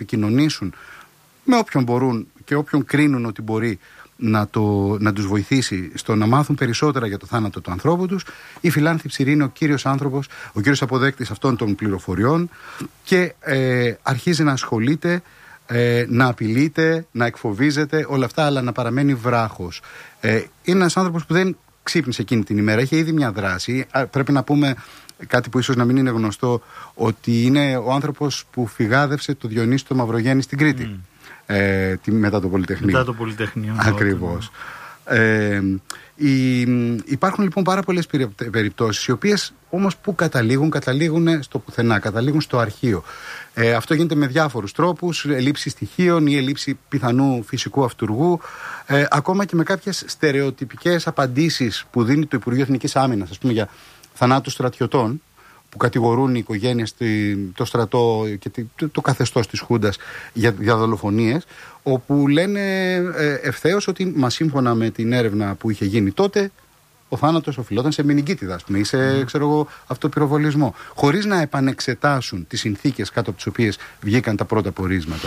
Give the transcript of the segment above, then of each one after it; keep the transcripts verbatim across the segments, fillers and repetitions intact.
επικοινωνήσουν με όποιον μπορούν και όποιον κρίνουν ότι μπορεί να, το, να τους βοηθήσει στο να μάθουν περισσότερα για το θάνατο του ανθρώπου τους. Η Φιλάνθη Ψηρή είναι ο κύριος άνθρωπος, ο κύριος αποδέκτης αυτών των πληροφοριών και ε, αρχίζει να ασχολείται, ε, να απειλείται, να εκφοβίζεται, όλα αυτά, αλλά να παραμένει βράχος. Ε, είναι ένας άνθρωπος που δεν ξύπνησε εκείνη την ημέρα, είχε ήδη μια δράση. Πρέπει να πούμε κάτι που ίσως να μην είναι γνωστό, ότι είναι ο άνθρωπος που φυγάδευσε το Διονύση το Μαυρογέννη στην Κρήτη. Mm. Ε, μετά το Πολυτεχνείο. Μετά το Πολυτεχνείο. Ακριβώς. Ε, η, υπάρχουν λοιπόν πάρα πολλές περιπτώσεις, οι οποίες όμως που καταλήγουν, καταλήγουν στο πουθενά, καταλήγουν στο αρχείο. Ε, αυτό γίνεται με διάφορους τρόπους, ελλείψη στοιχείων ή ελλείψη πιθανού φυσικού αυτουργού, ε, ακόμα και με κάποιες στερεοτυπικές απαντήσεις που δίνει το Υπουργείο Εθνικής Άμυνας, ας πούμε, για θανάτους στρατιωτών, που κατηγορούν οι οικογένειες, το στρατό και το, το καθεστώς της Χούντας για, για δολοφονίες, όπου λένε ε, ευθέως ότι, μα σύμφωνα με την έρευνα που είχε γίνει τότε, ο θάνατος οφειλόταν σε μηνυγκίτιδα, ας πούμε, ή σε, ξέρω εγώ, αυτοπυροβολισμό, χωρίς να επανεξετάσουν τις συνθήκες κάτω από τις οποίες βγήκαν τα πρώτα πορίσματα.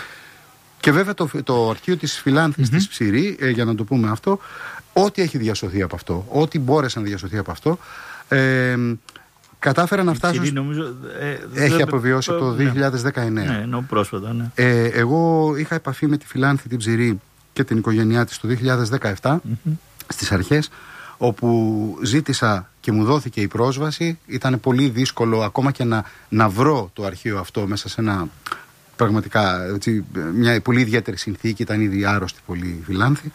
Και βέβαια το, το αρχείο της Φιλάνθης mm-hmm. της Ψηρή, ε, για να το πούμε αυτό, ό,τι έχει διασωθεί από αυτό, ό,τι μπόρεσε να διασωθεί από αυτό, ε, κατάφερα να φτάσω. Ψηρή, νομίζω, ε, έχει δε, αποβιώσει το, το δύο χιλιάδες δεκαεννέα. Ναι, ενώ πρόσφατα, ναι. Ε, εγώ είχα επαφή με τη Φιλάνθη την Ψηρή και την οικογένειά της το δύο χιλιάδες δεκαεπτά, mm-hmm. στις αρχές, όπου ζήτησα και μου δόθηκε η πρόσβαση. Ήταν πολύ δύσκολο ακόμα και να, να βρω το αρχείο αυτό μέσα σε ένα. Πραγματικά έτσι, μια πολύ ιδιαίτερη συνθήκη, ήταν ήδη άρρωστη πολύ η Φιλάνθη.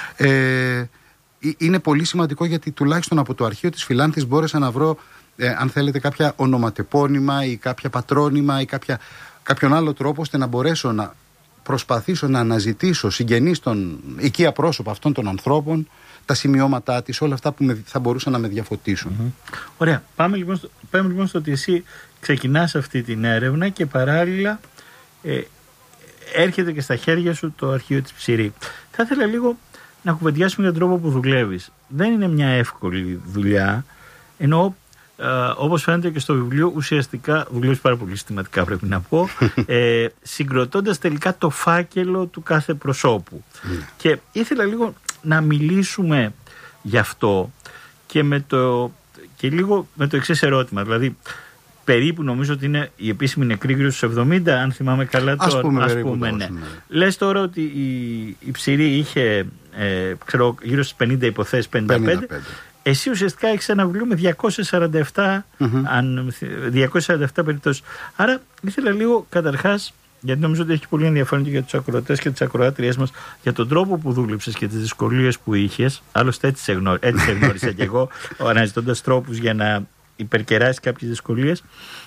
Ε, είναι πολύ σημαντικό, γιατί τουλάχιστον από το αρχείο της Φιλάνθης μπόρεσα να βρω, ε, αν θέλετε, κάποια ονοματεπώνυμα ή κάποια πατρόνυμα ή κάποια, κάποιον άλλο τρόπο, ώστε να μπορέσω να προσπαθήσω να αναζητήσω συγγενείς των οικία πρόσωπα αυτών των ανθρώπων, τα σημειώματά της, όλα αυτά που με, θα μπορούσαν να με διαφωτίσουν. Mm-hmm. Ωραία. Πάμε λοιπόν, στο, πάμε λοιπόν στο ότι εσύ ξεκινάς αυτή την έρευνα και παράλληλα ε, έρχεται και στα χέρια σου το αρχείο της Ψηρή. Θα ήθελα λίγο να κουβεντιάσουμε για τον τρόπο που δουλεύεις. Δεν είναι μια εύκολη δουλειά, ενώ ε, όπως φαίνεται και στο βιβλίο, ουσιαστικά δουλεύεις πάρα πολύ συστηματικά, πρέπει να πω, ε, συγκροτώντας τελικά το φάκελο του κάθε προσώπου. Mm. Και ήθελα λίγο να μιλήσουμε γι' αυτό και, με το, και λίγο με το εξής ερώτημα. Δηλαδή, περίπου νομίζω ότι είναι η επίσημη νεκρή γύρω στους εβδομήντα, αν θυμάμαι καλά. Ας πούμε, ας πούμε ναι. ναι. Λες τώρα ότι η, η Ψηρή είχε ε, ξέρω, γύρω στις πενήντα υποθέσεις, πενήντα πέντε. πενήντα πέντε. Εσύ ουσιαστικά έχεις ένα βιβλίο με διακόσιες σαράντα επτά, mm-hmm. αν, διακόσιες σαράντα επτά περιπτώσεις. Άρα ήθελα λίγο καταρχάς, γιατί νομίζω ότι έχει πολύ ενδιαφέρον και για τους ακροατές και τις ακροάτριές μας, για τον τρόπο που δούλεψες και τις δυσκολίες που είχες. Άλλωστε έτσι σε, γνω... έτσι σε γνώρισα και εγώ, αναζητώντας τρόπους για να υπερκεράσεις κάποιες δυσκολίες.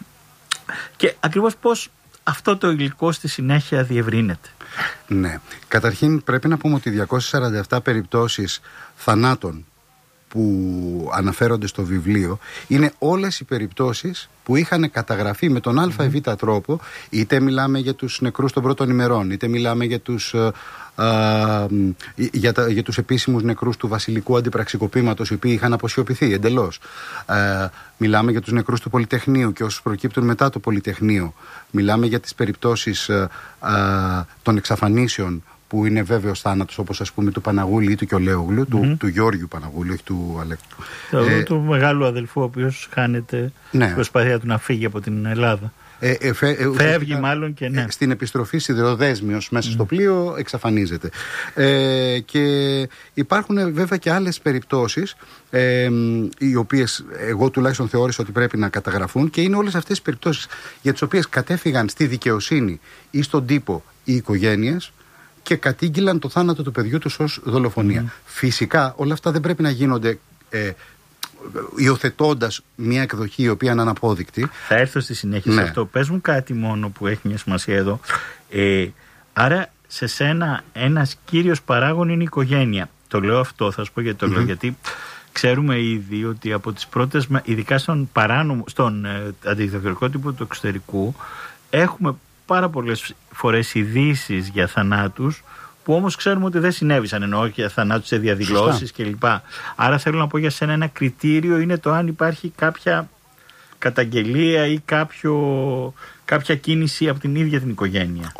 Και ακριβώς πώς αυτό το υλικό στη συνέχεια διευρύνεται. Ναι. Καταρχήν πρέπει να πούμε ότι διακόσιες σαράντα επτά περιπτώσεις θανάτων που αναφέρονται στο βιβλίο είναι όλες οι περιπτώσεις που είχαν καταγραφεί με τον α ή β τρόπο, είτε μιλάμε για τους νεκρούς των πρώτων ημερών, είτε μιλάμε για τους, α, α, για, τα, για τους επίσημους νεκρούς του βασιλικού αντιπραξικοπήματος, οι οποίοι είχαν αποσιωπηθεί εντελώς. Α, μιλάμε για τους νεκρούς του Πολυτεχνείου και όσους προκύπτουν μετά το Πολυτεχνείο. Μιλάμε για τις περιπτώσεις α, α, των εξαφανίσεων, που είναι βέβαιος θάνατος, όπως ας πούμε του Παναγούλη ή του Κιολέογλου, mm-hmm. του, του Γιώργιου Παναγούλη, όχι του Αλέκου. Το, ε, του μεγάλου αδελφού, ο οποίος χάνεται ναι. στην προσπάθεια του να φύγει από την Ελλάδα. Ε, ε, φε, ε, Φεύγει μάλλον και ναι. Στην επιστροφή σιδηροδέσμιος μέσα mm. στο πλοίο εξαφανίζεται. Ε, και υπάρχουν βέβαια και άλλες περιπτώσεις, ε, οι οποίες εγώ τουλάχιστον θεώρησα ότι πρέπει να καταγραφούν, και είναι όλες αυτές οι περιπτώσεις για τις οποίες κατέφυγαν στη δικαιοσύνη ή στον τύπο οι οικογένειες και κατήγγυλαν το θάνατο του παιδιού τους ως δολοφονία. Mm. Φυσικά όλα αυτά δεν πρέπει να γίνονται ε, υιοθετώντας μια εκδοχή η οποία είναι αναπόδεικτη. Θα έρθω στη συνέχεια ναι. σε αυτό. Πες μου κάτι μόνο που έχει μια σημασία εδώ. Ε, άρα σε σένα ένας κύριος παράγων είναι η οικογένεια. Το λέω αυτό, θα σου πω γιατί το mm-hmm. λέω. Γιατί ξέρουμε ήδη ότι από τις πρώτες, ειδικά στον παράνομο, στον ε, αντιδικτατορικό τύπο του εξωτερικού, έχουμε πάρα πολλές φορές ειδήσεις για θανάτους που όμως ξέρουμε ότι δεν συνέβησαν, εννοώ για θανάτους σε διαδηλώσεις κλπ. Άρα θέλω να πω για σένα ένα κριτήριο είναι το αν υπάρχει κάποια καταγγελία ή κάποιο, κάποια κίνηση από την ίδια την οικογένεια.